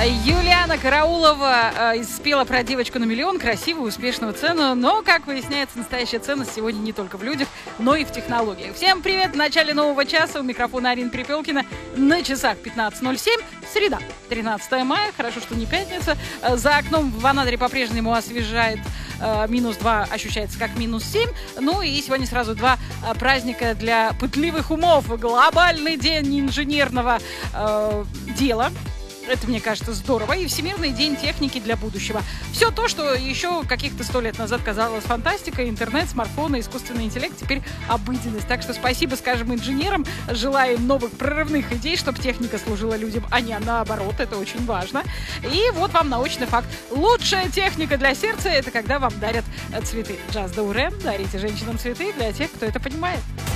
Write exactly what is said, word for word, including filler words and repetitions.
Юлиана Караулова э, спела про девочку на миллион, красивую, успешную цену. Но, как выясняется, настоящая ценность сегодня не только в людях, но и в технологиях. Всем привет! В начале нового часа у микрофона Арина Перепелкина. На часах пятнадцать ноль семь. Среда, тринадцатое мая. Хорошо, что не пятница. За окном в Анадыре по-прежнему освежает э, минус два, ощущается как минус семь. Ну и сегодня сразу два э, праздника для пытливых умов. Глобальный день инженерного э, дела. Это, мне кажется, здорово. И Всемирный день техники для будущего. Все то, что еще каких-то сто лет назад казалось фантастикой, интернет, смартфоны, искусственный интеллект, теперь обыденность. Так что спасибо, скажем, инженерам. Желаем новых прорывных идей, чтобы техника служила людям, а не наоборот. Это очень важно. И вот вам научный факт. Лучшая техника для сердца – это когда вам дарят цветы. Just do Ren. Дарите женщинам цветы для тех, кто это понимает.